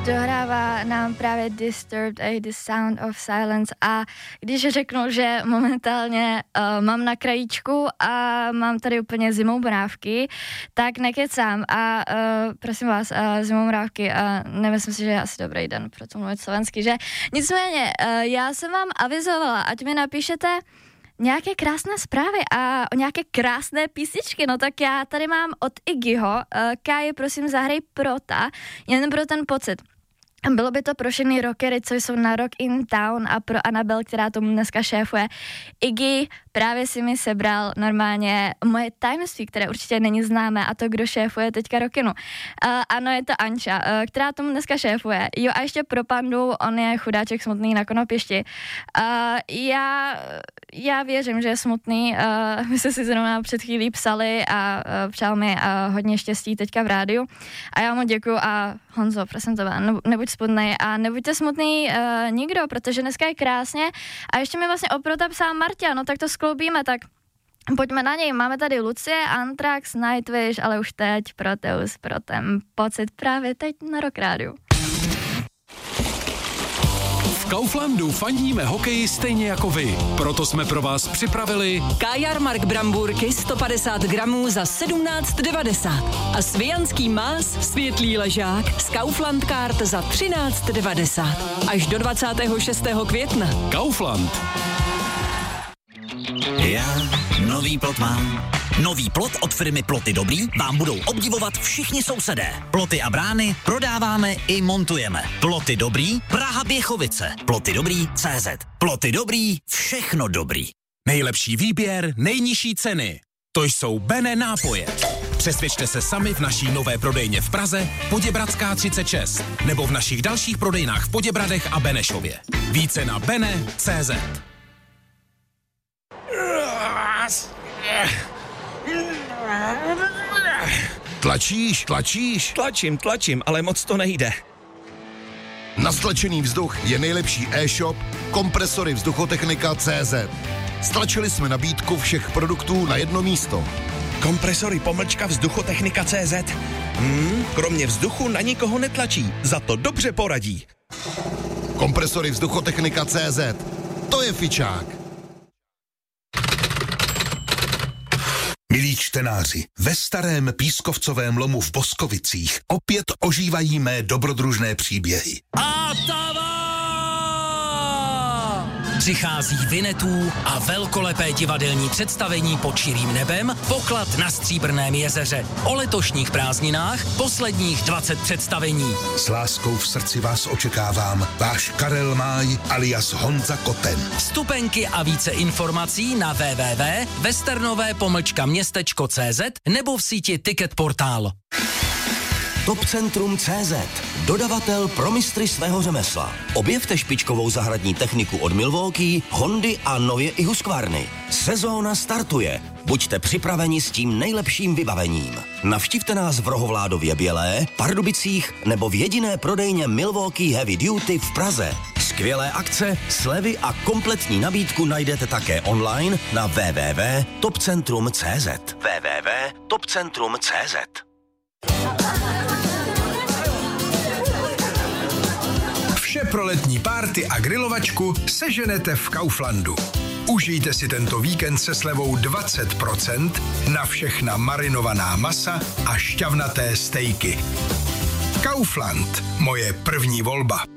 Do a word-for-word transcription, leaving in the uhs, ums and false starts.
dohrává nám právě Disturbed a The Sound of Silence a když řeknu, že momentálně uh, mám na krajíčku a mám tady úplně zimomrávky, tak nekecám a uh, prosím vás, uh, zimomrávky a nemyslím si, že je asi dobrý den pro to mluvit slovensky, že nicméně uh, já jsem vám avizovala, ať mi napíšete nějaké krásné zprávy a nějaké krásné písničky, no tak já tady mám od Iggyho, uh, Káji, prosím, zahrej Prota, jen pro ten pocit. Bylo by to pro všechny rockery, co jsou na Rock in Town a pro Anabel, která tomu dneska šéfuje. Iggy právě si mi sebral normálně moje tajemství, které určitě není známé, a to, kdo šéfuje teďka Rockinu. Uh, ano, je to Anča, uh, která tomu dneska šéfuje. Jo, a ještě pro Pandu, on je chudáček smutný na konopěšti. Uh, já, já věřím, že je smutný. Uh, my jsme si zrovna před chvílí psali a uh, přál mi uh, hodně štěstí teďka v rádiu. A já mu děkuju a Honzo, prosím tebe, nebuď smutnej a nebuďte smutný uh, nikdo, protože dneska je krásně a ještě mi vlastně oprota psal Marta, no tak to skloubíme, tak pojďme na něj. Máme tady Lucie, Anthrax, Nightwish, ale už teď Proteus, pro ten pocit právě teď na Rock Rádiu. V Kauflandu fandíme hokeji stejně jako vy. Proto jsme pro vás připravili Kajarmark Bramburky sto padesát gramů za sedmnáct devadesát a Svijanský más světlý ležák z Kaufland Card za třináct devadesát. Až do dvacátého šestého května. Kaufland. Já nový plot mám. Nový plot od firmy Ploty Dobrý vám budou obdivovat všichni sousedé. Ploty a brány prodáváme i montujeme. Ploty Dobrý, Praha Běchovice. Ploty Dobrý tečka cé zet. Ploty Dobrý, všechno dobrý. Nejlepší výběr, nejnižší ceny. To jsou Bene nápoje. Přesvědčte se sami v naší nové prodejně v Praze, Poděbradská třicet šest, nebo v našich dalších prodejnách v Poděbradech a Benešově. Více na bene tečka cé zet. Tlačíš, tlačíš? Tlačím, tlačím, ale moc to nejde. Na stlačený vzduch je nejlepší e-shop Kompresory Vzduchotechnika tečka cé zet. Stlačili jsme nabídku všech produktů na jedno místo. Kompresory pomlčka Vzduchotechnika tečka cé zet. Hmm, kromě vzduchu na nikoho netlačí, za to dobře poradí. Kompresory Vzduchotechnika tečka cé zet. To je fičák. Milí čtenáři, ve starém pískovcovém lomu v Boskovicích opět ožívají mé dobrodružné příběhy. Atava! Přichází Vinetů a velkolepé divadelní představení Pod širým nebem, Poklad na Stříbrném jezeře. O letošních prázdninách posledních dvacet představení. S láskou v srdci vás očekávám, váš Karel Máj alias Honza Koten. Vstupenky a více informací na w w w tečka westernové pomlčka městečko tečka cé zet nebo v síti Ticket Portál. Topcentrum tečka cé zet. Dodavatel pro mistry svého řemesla. Objevte špičkovou zahradní techniku od Milwaukee, Hondy a nově i Husqvarny. Sezóna startuje. Buďte připraveni s tím nejlepším vybavením. Navštivte nás v Rohovládově Bělé, Pardubicích nebo v jediné prodejně Milwaukee Heavy Duty v Praze. Skvělé akce, slevy a kompletní nabídku najdete také online na w w w tečka topcentrum tečka cé zet. w w w tečka topcentrum tečka cé zet. Vše pro letní párty a grilovačku seženete v Kauflandu. Užijte si tento víkend se slevou dvacet procent na všechna marinovaná masa a šťavnaté stejky. Kaufland, moje první volba.